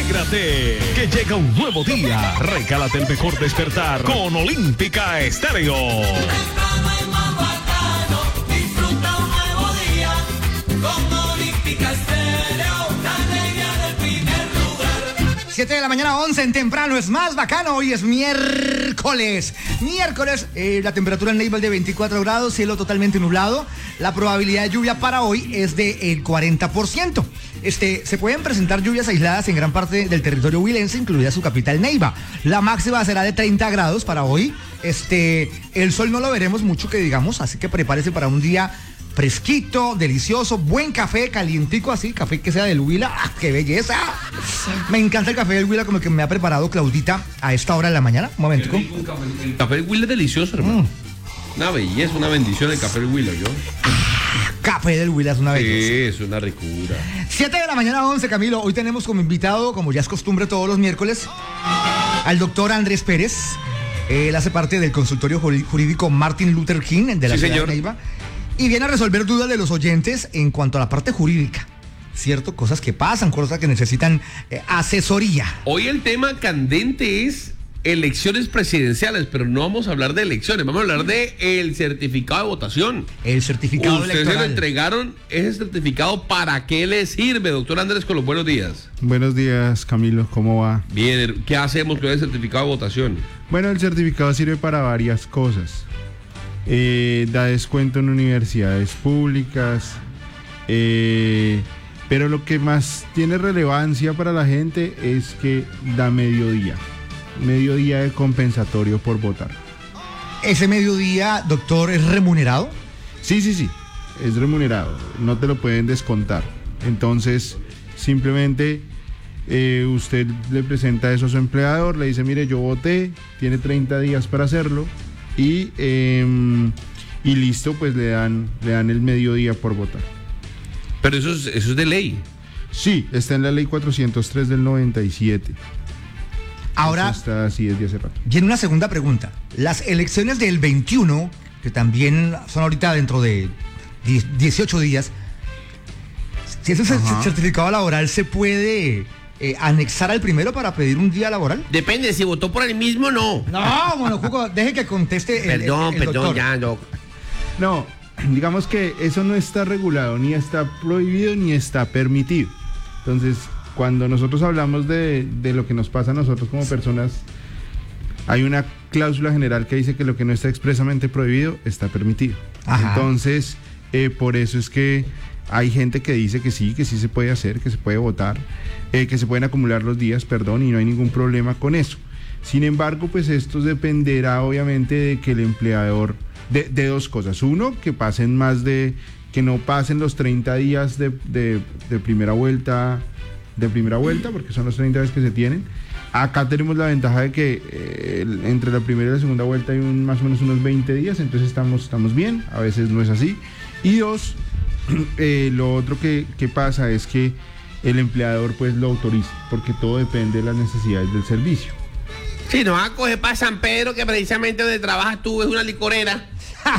Alégrate, que llega un nuevo día. Regálate el mejor despertar con Olímpica Estéreo. Temprano es más bacano, disfruta un nuevo día con Olímpica Estéreo, la alegría del primer lugar. 7 de la mañana, 11 en temprano, es más bacano. Hoy es miércoles. La temperatura en Neiva es de 24 grados, cielo totalmente nublado. La probabilidad de lluvia para hoy es del 40%. Se pueden presentar lluvias aisladas en gran parte del territorio huilense, incluida su capital Neiva. La máxima será de 30 grados para hoy. El sol no lo veremos mucho que digamos, así que prepárese para un día fresquito, delicioso, buen café, calientico así, café que sea del Huila. ¡Ah, qué belleza! Me encanta el café del Huila, como el que me ha preparado Claudita a esta hora de la mañana. Un momentico. El café del Huila es delicioso, hermano. Una belleza, una bendición el café del Huila, yo. Café del Huila es una belleza. Sí, es una ricura. 7 de la mañana, 11, Camilo. Hoy tenemos como invitado, como ya es costumbre todos los miércoles, al doctor Andrés Pérez. Él hace parte del consultorio jurídico Martin Luther King de la ciudad de Neiva. Y viene a resolver dudas de los oyentes en cuanto a la parte jurídica. ¿Cierto? Cosas que pasan, cosas que necesitan asesoría. Hoy el tema candente es elecciones presidenciales, pero no vamos a hablar de elecciones, vamos a hablar de el certificado de votación. El certificado Ustedes electoral. se lo entregaron ese certificado, ¿para qué le sirve, doctor Andrés? Con los buenos días. Buenos días, Camilo, ¿cómo va? Bien, ¿qué hacemos con el certificado de votación? Bueno, el certificado sirve para varias cosas. Da descuento en universidades públicas, pero lo que más tiene relevancia para la gente es que da mediodía de compensatorio por votar. ¿Ese mediodía, doctor, es remunerado? Sí, es remunerado, no te lo pueden descontar. Entonces, simplemente usted le presenta eso a su empleador, le dice, mire, yo voté, tiene 30 días para hacerlo, y listo, pues le dan el mediodía por votar. Pero eso es de ley. Sí, está en la ley 403 del 97. Ahora, eso está así desde hace rato. Viene una segunda pregunta. Las elecciones del 21, que también son ahorita dentro de 18 días, si ese certificado laboral se puede anexar al primero para pedir un día laboral. Depende, si votó por el mismo, no. No, Monocuco, deje que conteste el Perdón, doctor. ya, no. No, digamos que eso no está regulado, ni está prohibido, ni está permitido. Entonces, cuando nosotros hablamos de lo que nos pasa a nosotros como personas, hay una cláusula general que dice que lo que no está expresamente prohibido está permitido. Ajá. Entonces, por eso es que hay gente que dice que sí se puede hacer, que se puede votar, que se pueden acumular los días, y no hay ningún problema con eso. Sin embargo, pues esto dependerá obviamente de que el empleador, de dos cosas. Uno, que no pasen los 30 días de primera vuelta, porque son los 30 días que se tienen. Acá tenemos la ventaja de que entre la primera y la segunda vuelta hay más o menos unos 20 días, entonces estamos bien, a veces no es así. Y dos, lo otro que pasa es que el empleador pues lo autoriza, porque todo depende de las necesidades del servicio. Si no vas a coger para San Pedro, que precisamente donde trabajas tú es una licorera.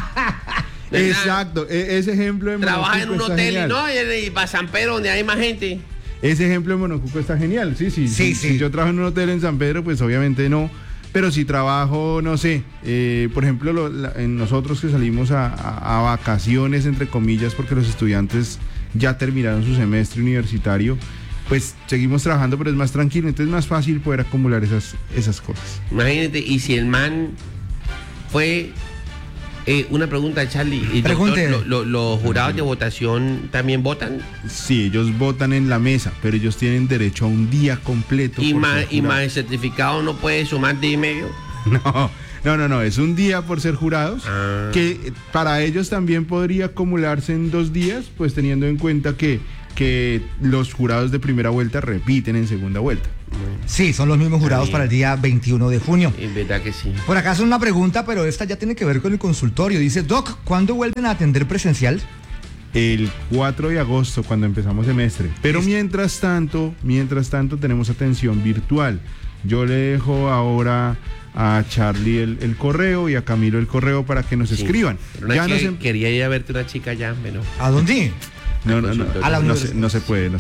Exacto, ese ejemplo de trabajas en un Monocuco hotel está y para San Pedro donde hay más gente. Ese ejemplo de Monocuco está genial, sí. Si yo trabajo en un hotel en San Pedro, pues obviamente no, pero si trabajo, no sé, por ejemplo, en nosotros que salimos a vacaciones, entre comillas, porque los estudiantes ya terminaron su semestre universitario, pues seguimos trabajando, pero es más tranquilo, entonces es más fácil poder acumular esas cosas. Imagínate, y si el man fue... una pregunta, Charlie. Pregunte. Doctor, ¿los jurados de votación también votan? Sí, ellos votan en la mesa, pero ellos tienen derecho a un día completo. ¿Y más el certificado no puede sumar día y medio? No, es un día por ser jurados, que para ellos también podría acumularse en 2 días, pues teniendo en cuenta que los jurados de primera vuelta repiten en segunda vuelta. Sí, son los mismos jurados para el día 21 de junio. Es verdad que sí. Por acá es una pregunta, pero esta ya tiene que ver con el consultorio. Dice, Doc, ¿cuándo vuelven a atender presencial? El 4 de agosto, cuando empezamos semestre. Pero mientras tanto tenemos atención virtual. Yo le dejo ahora a Charlie el correo y a Camilo el correo para que nos escriban. Quería ir a verte una chica ya, pero... ¿A dónde? No, A la no universidad. se puede.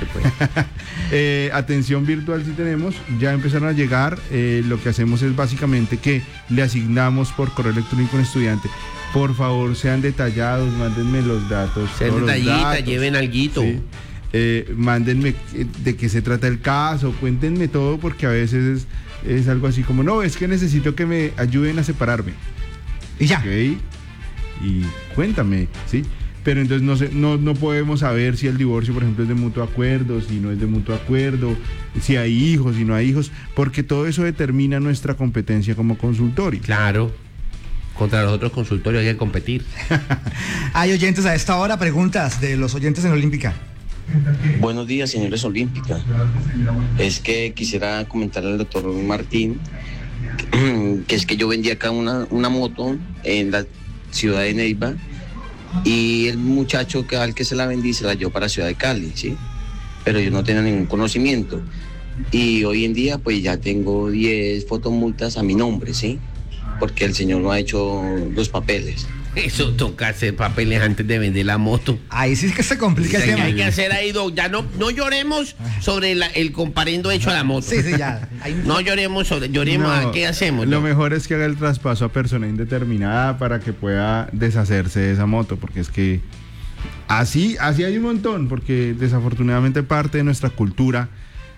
Atención virtual sí tenemos, ya empezaron a llegar. Lo que hacemos es básicamente que le asignamos por correo electrónico a un estudiante. Por favor, sean detallados, mándenme los datos. Sean todos los detallistas, datos. lleven alguito. Sí. Mándenme de qué se trata el caso, cuéntenme todo, porque a veces es algo así como, no, es que necesito que me ayuden a separarme. Y ya. Ok, y cuéntame, ¿sí? Pero entonces no podemos saber si el divorcio, por ejemplo, es de mutuo acuerdo, si no es de mutuo acuerdo, si hay hijos, si no hay hijos, porque todo eso determina nuestra competencia como consultorio. Claro. Contra los otros consultorios hay que competir. Hay oyentes a esta hora, preguntas de los oyentes en Olímpica. Buenos días, señores Olímpica. Es que quisiera comentarle al doctor Martín que es que yo vendí acá una moto en la ciudad de Neiva y el muchacho al que se la vendí se la llevó para Ciudad de Cali, ¿sí? Pero yo no tenía ningún conocimiento. Y hoy en día pues ya tengo 10 fotomultas a mi nombre, ¿sí? Porque el señor no ha hecho los papeles. Eso toca hacer papeles antes de vender la moto. Ahí sí es que se complica el ¿Qué tema. hay que hacer ahí, Doc? Ya no lloremos sobre el comparendo hecho a la moto. Sí, ya. No lloremos No, ¿qué hacemos? Lo Doc? mejor es que haga el traspaso a persona indeterminada para que pueda deshacerse de esa moto, porque es que así hay un montón, porque desafortunadamente parte de nuestra cultura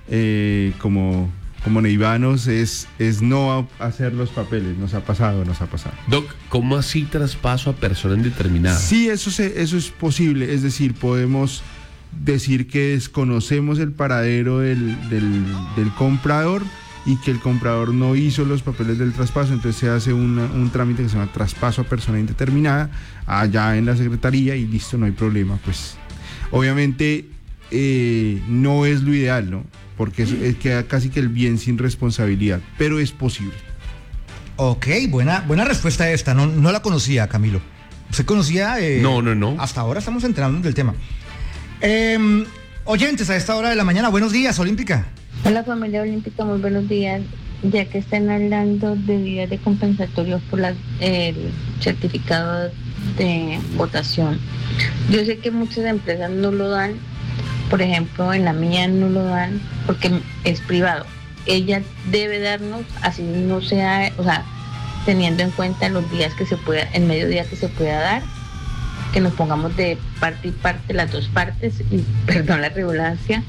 como neivanos es no hacer los papeles. Nos ha pasado. Doc, ¿cómo así traspaso a persona indeterminada? Sí, eso es posible, es decir, podemos decir que desconocemos el paradero del comprador y que el comprador no hizo los papeles del traspaso, entonces se hace un trámite que se llama traspaso a persona indeterminada allá en la secretaría y listo, no hay problema. Pues obviamente no es lo ideal, ¿no? Porque queda casi que el bien sin responsabilidad, pero es posible. Ok, buena respuesta esta. No la conocía, Camilo. ¿Usted conocía? No. Hasta ahora estamos enterando del tema. Oyentes a esta hora de la mañana, buenos días, Olímpica. Hola familia Olímpica, muy buenos días. Ya que están hablando de días de compensatorios por el certificado de votación, yo sé que muchas empresas no lo dan. Por ejemplo, en la mía no lo dan porque es privado. Ella debe darnos, así no sea, o sea, teniendo en cuenta los días que se pueda, el mediodía que se pueda dar, que nos pongamos de parte y parte, las dos partes, y perdón la redundancia.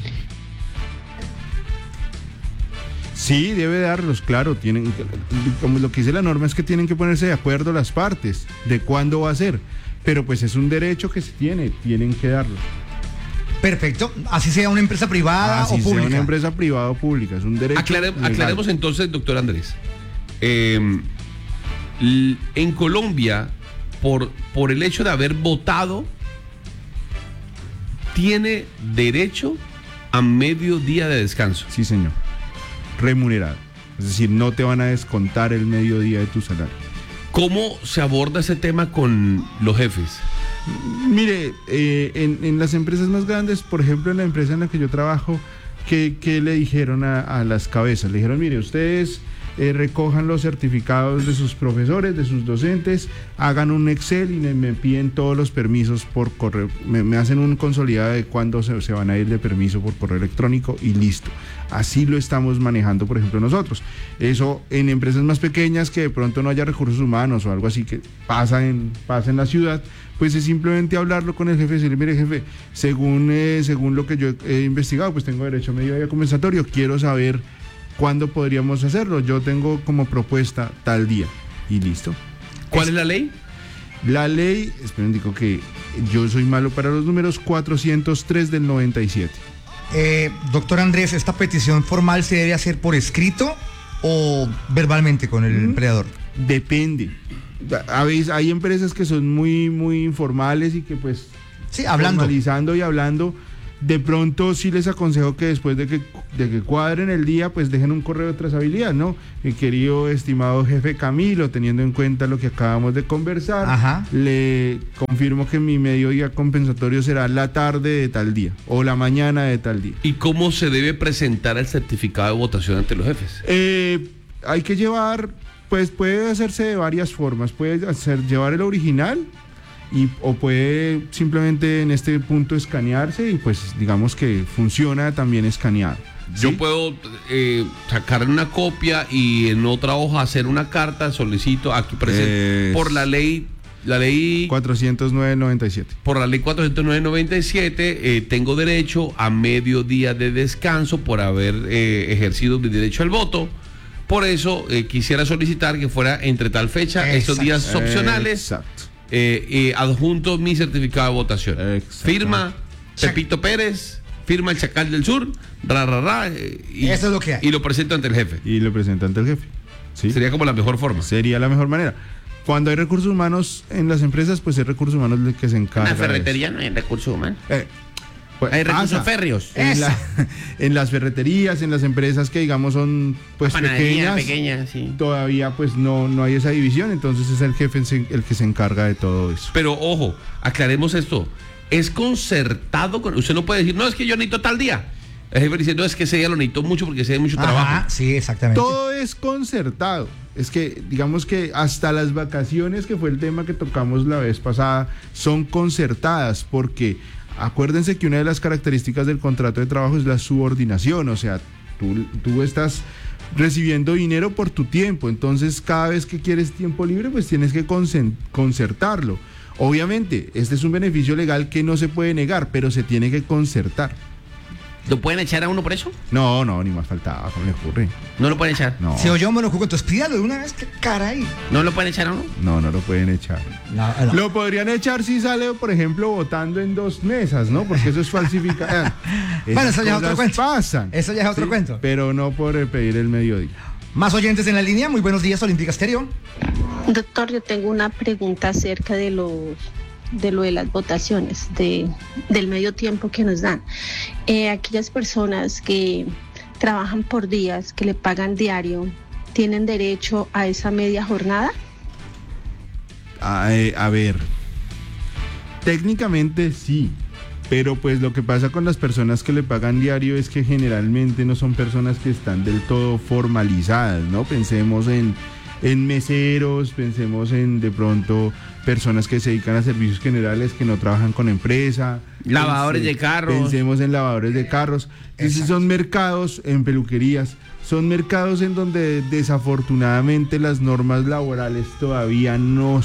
Sí, debe darlos, claro, como lo que dice la norma es que tienen que ponerse de acuerdo las partes de cuándo va a ser, pero pues es un derecho que se tienen que darlo. Perfecto, así sea una empresa privada o pública. Sea una empresa privada o pública, es un derecho. Aclaremos entonces, doctor Andrés. En Colombia, por el hecho de haber votado, tiene derecho a medio día de descanso. Sí, señor. Remunerado. Es decir, no te van a descontar el mediodía de tu salario. ¿Cómo se aborda ese tema con los jefes? Mire, en las empresas más grandes, por ejemplo en la empresa en la que yo trabajo, ¿qué le dijeron a las cabezas? Le dijeron, mire, ustedes recojan los certificados de sus profesores, de sus docentes, hagan un Excel y me piden todos los permisos por correo, me hacen un consolidado de cuándo se van a ir de permiso por correo electrónico y listo. Así lo estamos manejando, por ejemplo, nosotros. Eso en empresas más pequeñas que de pronto no haya recursos humanos o algo así que pasa en la ciudad, pues es simplemente hablarlo con el jefe y decirle, mire jefe, según lo que yo he investigado, pues tengo derecho a medio día compensatorio, quiero saber cuándo podríamos hacerlo, yo tengo como propuesta tal día y listo. ¿Cuál es la ley? La ley, esperen, digo que yo soy malo para los números, 403 del 97. Doctor Andrés, ¿esta petición formal se debe hacer por escrito o verbalmente con el empleador? Depende. A veces hay empresas que son muy, muy informales y que pues sí, hablando, formalizando y hablando. De pronto sí les aconsejo que después de que cuadren el día, pues dejen un correo de trazabilidad, ¿no? Mi querido estimado jefe Camilo, teniendo en cuenta lo que acabamos de conversar, ajá, le confirmo que mi mediodía compensatorio será la tarde de tal día o la mañana de tal día. ¿Y cómo se debe presentar el certificado de votación ante los jefes? Hay que llevar, pues puede hacerse de varias formas. Puede llevar el original o puede simplemente en este punto escanearse y pues digamos que funciona también escaneado. Yo ¿sí? puedo sacar una copia y en otra hoja hacer una carta, solicito aquí presente por la ley 409-97. Por la ley 409-97 tengo derecho a medio día de descanso por haber ejercido mi derecho al voto. Por eso quisiera solicitar que fuera entre tal fecha, estos días opcionales, adjunto mi certificado de votación. Exacto. Firma Pepito Pérez, firma el Chacal del Sur, y eso es lo que hay. Y lo presento ante el jefe. Y lo presenta ante el jefe. ¿Sí? Sería como la mejor forma. Sería la mejor manera. Cuando hay recursos humanos en las empresas, pues es recursos humanos el que se encarga. En la ferretería no hay recursos humanos. Pues Hay recursos pasa. férreos. En las ferreterías, en las empresas que digamos son pues Panadería pequeñas, pequeña, sí. todavía pues no hay esa división, entonces es el jefe el que se encarga de todo eso. Pero ojo, aclaremos esto. Es concertado con. Usted no puede decir, no, es que yo necesito tal día. El jefe dice, no, es que ese día lo necesito mucho porque ese día hay mucho trabajo. Sí, exactamente. Todo es concertado. Es que, digamos que hasta las vacaciones, que fue el tema que tocamos la vez pasada, son concertadas, porque acuérdense que una de las características del contrato de trabajo es la subordinación, o sea, tú estás recibiendo dinero por tu tiempo, entonces cada vez que quieres tiempo libre, pues tienes que concertarlo. Obviamente, este es un beneficio legal que no se puede negar, pero se tiene que concertar. ¿Lo pueden echar a uno por eso? No, ni más faltaba, ¿cómo le ocurre? No lo pueden echar. No. Si yo me lo jugo, entonces pídalo de una vez, que caray. ¿No lo pueden echar a uno? No lo pueden echar. No. Lo podrían echar si sale, por ejemplo, votando en 2 mesas, ¿no? Porque eso es falsificar. Bueno, eso ya es otro cuento. Pasan. Eso ya es otro cuento. Pero no por pedir el mediodía. Más oyentes en la línea. Muy buenos días, Olímpica Estéreo. Doctor, yo tengo una pregunta acerca de lo de las votaciones, del medio tiempo que nos dan. Aquellas personas que trabajan por días, que le pagan diario, ¿tienen derecho a esa media jornada? A ver, técnicamente sí, pero pues lo que pasa con las personas que le pagan diario es que generalmente no son personas que están del todo formalizadas, ¿no? Pensemos en meseros, pensemos en de pronto personas que se dedican a servicios generales que no trabajan con empresa, Lavadores de carros. Pensemos en lavadores de carros. Entonces son mercados, en peluquerías, son mercados en donde desafortunadamente las normas laborales todavía no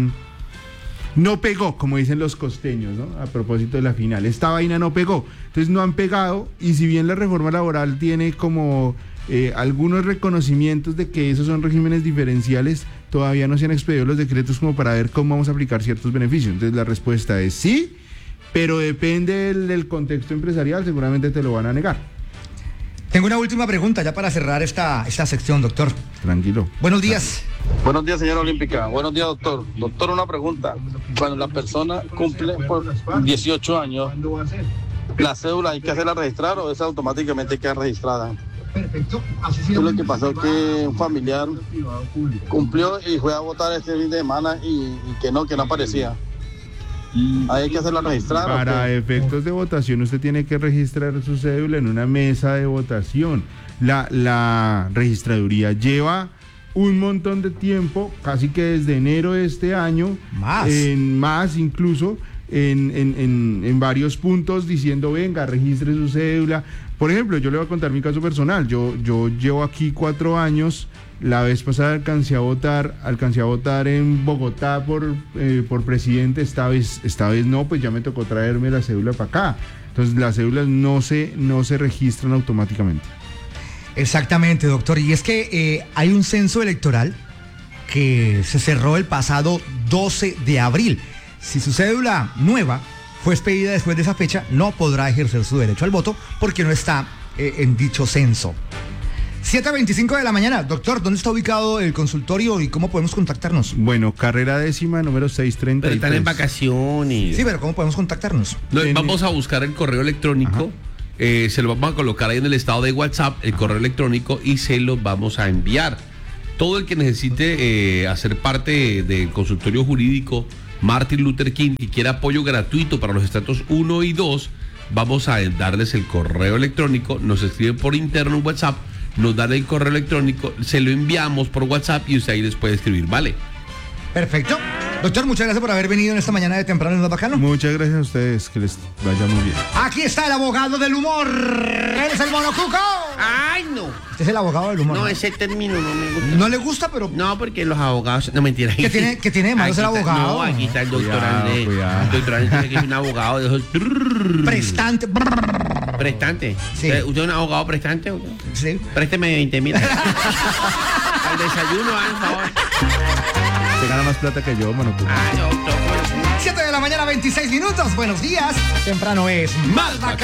pegó, como dicen los costeños, ¿no? A propósito de la final, esta vaina no pegó, entonces no han pegado, y si bien la reforma laboral tiene como algunos reconocimientos de que esos son regímenes diferenciales, todavía no se han expedido los decretos como para ver cómo vamos a aplicar ciertos beneficios. Entonces la respuesta es sí, pero depende del contexto empresarial, seguramente te lo van a negar. Tengo una última pregunta ya para cerrar esta sección, doctor. Tranquilo. Buenos días. Buenos días, señora Olímpica. Buenos días, doctor. Doctor, una pregunta. Cuando la persona cumple por 18 años, ¿la cédula hay que hacerla registrar o esa automáticamente queda registrada? Perfecto. Lo que pasó es que un familiar cumplió y fue a votar este fin de semana y que no aparecía. ¿Hay que hacerla registrar? Para efectos de votación usted tiene que registrar su cédula en una mesa de votación. La registraduría lleva un montón de tiempo, casi que desde enero de este año, más incluso, en varios puntos diciendo, venga, registre su cédula. Por ejemplo, yo le voy a contar mi caso personal. Yo llevo aquí 4 años. La vez pasada alcancé a votar en Bogotá por presidente. Esta vez no, pues ya me tocó traerme la cédula para acá. Entonces las cédulas no se registran automáticamente. Exactamente, doctor. Y es que hay un censo electoral que se cerró el pasado 12 de abril. Si su cédula nueva fue expedida después de esa fecha, no podrá ejercer su derecho al voto porque no está en dicho censo. 7:25 de la mañana. Doctor, ¿dónde está ubicado el consultorio y cómo podemos contactarnos? Bueno, carrera décima, número 633. Pero están en vacaciones. Sí, pero ¿cómo podemos contactarnos? Vamos a buscar el correo electrónico, se lo vamos a colocar ahí en el estado de WhatsApp, el correo electrónico, y se lo vamos a enviar. Todo el que necesite hacer parte del consultorio jurídico Martin Luther King y quiera apoyo gratuito para los estratos 1 y 2, vamos a darles el correo electrónico, nos escriben por interno en WhatsApp, nos dan el correo electrónico, se lo enviamos por WhatsApp y usted ahí les puede escribir, ¿vale? Perfecto. Doctor, muchas gracias por haber venido en esta mañana de temprano en Más Bacano. Muchas gracias a ustedes, que les vaya muy bien. Aquí está el abogado del humor. Él es el Monocuco. Ay, no. Este es el abogado del humor. No, ese término no me gusta. No le gusta, pero... No, porque los abogados... No, mentira. ¿Qué tiene de malo ser abogado? No, aquí está el doctor Cuidado, Andrés. cuidado. El doctor Andrés que es un abogado de esos... Prestante. Prestante. Sí. ¿Usted es un abogado prestante? Sí. Présteme 20,000. Al desayuno, por favor. Se gana más plata que yo, mano. Ay, doctor. 7 de la mañana, 26 minutos. Buenos días. Temprano es Más Bacano.